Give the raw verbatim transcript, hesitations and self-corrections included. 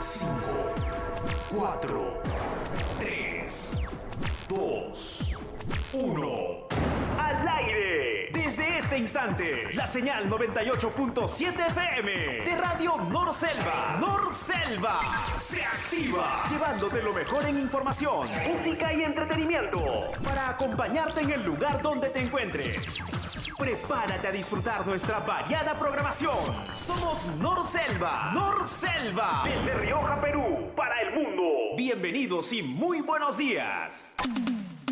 cinco, cuatro, tres, dos, uno. ¡Al aire! Desde este instante, la señal noventa y ocho punto siete F M de Radio Norselva. Norselva se activa, llevándote lo mejor en información, música y entretenimiento para acompañarte en el lugar donde te encuentres. Prepárate a disfrutar nuestra variada programación. Somos Norselva. Norselva. Desde Rioja, Perú, para el mundo. Bienvenidos y muy buenos días.